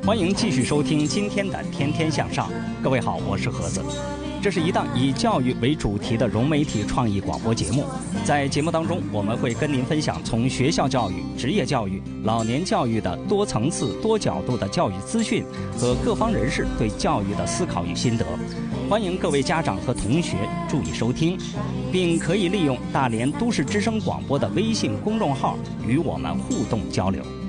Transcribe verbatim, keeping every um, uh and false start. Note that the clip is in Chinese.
欢迎继续收听今天的《天天向上》。各位好，我是盒子。这是一档以教育为主题的融媒体创意广播节目。在节目当中，我们会跟您分享从学校教育、职业教育、老年教育的多层次、多角度的教育资讯和各方人士对教育的思考与心得。欢迎各位家长和同学注意收听，并可以利用大连都市之声广播的微信公众号与我们互动交流。